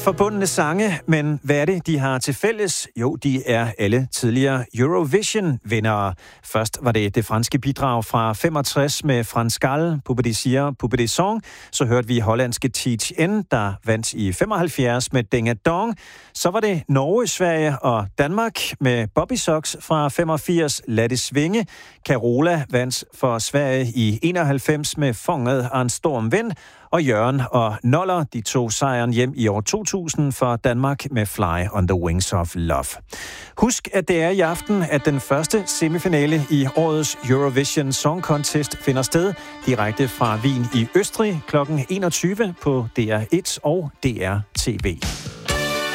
forbundne sange, men hvad er det, de har til fælles? Jo, de er alle tidligere Eurovision-vindere. Først var det franske bidrag fra 65 med Frans Gal, Poupée Désir, Poupée des Song. Så hørte vi hollandske Teach N, der vandt i 75 med Ding a Dong. Så var det Norge, Sverige og Danmark med Bobby Socks fra 85, Lad det svinge. Carola vandt for Sverige i 91 med Fonget og en storm vind. Og Jørgen og Noller, de tog sejren hjem i år 2000 for Danmark med Fly on the Wings of Love. Husk, at det er i aften, at den første semifinale i årets Eurovision Song Contest finder sted direkte fra Wien i Østrig kl. 21 på DR1 og DR TV.